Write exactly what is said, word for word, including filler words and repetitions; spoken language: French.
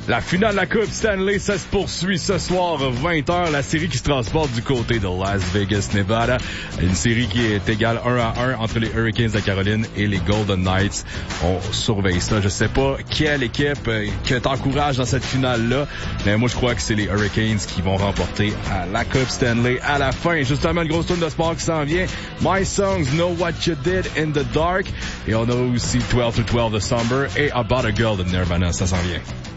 La finale de la Coupe Stanley, ça se poursuit ce soir, vingt heures. La série qui se transporte du côté de Las Vegas, Nevada. Une série qui est égale un à un entre les Hurricanes de Caroline et les Golden Knights. On surveille ça. Je sais pas quelle équipe euh, que t'encourage dans cette finale-là, mais moi je crois que c'est les Hurricanes qui vont remporter à la Coupe Stanley à la fin. Justement, une grosse tourne de sport qui s'en vient. My Songs, Know What You Did in the Dark. Et on a aussi twelve to twelve de Somber et About a Girl de Nirvana. Ça s'en vient.